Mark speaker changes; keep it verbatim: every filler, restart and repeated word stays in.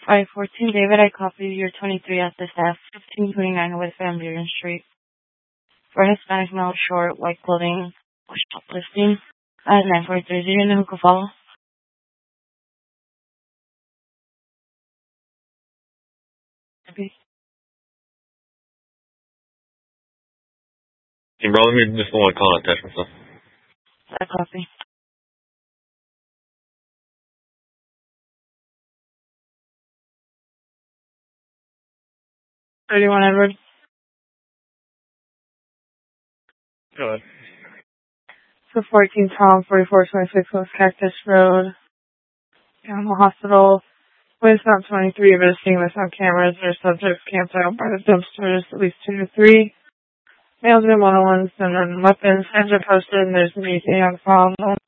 Speaker 1: five fourteen David, I copied your twenty-three S S F, fifteen twenty-nine West Van Buren Street. For Hispanic male, short, white clothing, shoplifting. Uh, nine four three zero, you know who could follow? Okay.
Speaker 2: Hey, bro, let me just want to call and attach myself.
Speaker 1: I copy. thirty-one Edward.
Speaker 2: Go ahead.
Speaker 1: So fourteen Tom, forty-four twenty-six West Cactus Road. Animal Hospital. Place not twenty-three, but is seen with some cameras. There's subjects camped out by the dumpsters, at least two to three. Males in one-on-ones and then weapons. Heads are posted and there's an E T A on file.